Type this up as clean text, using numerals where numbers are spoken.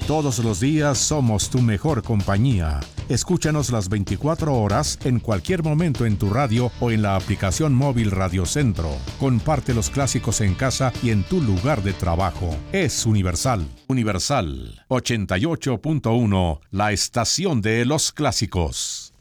Todos los días somos tu mejor compañía. Escúchanos las 24 horas en cualquier momento en tu radio o en la aplicación móvil Radio Centro. Comparte los clásicos en casa y en tu lugar de trabajo. Es Universal. Universal 88.1, la estación de los clásicos.